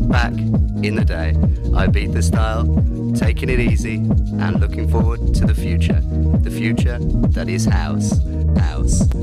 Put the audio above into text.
Back in the day, I beat the style, taking it easy and looking forward to the future that is house.